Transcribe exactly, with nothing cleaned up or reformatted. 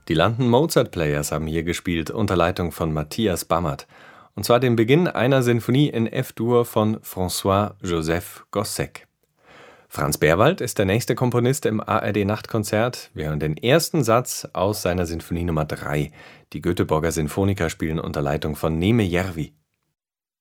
Die London Mozart Players haben hier gespielt unter Leitung von Matthias Bammert. Und zwar den Beginn einer Sinfonie in F-Dur von François-Joseph Gossec. Franz Berwald ist der nächste Komponist im A R D-Nachtkonzert. Wir hören den ersten Satz aus seiner Sinfonie Nummer drei. Die Göteborger Sinfoniker spielen unter Leitung von Neeme Järvi.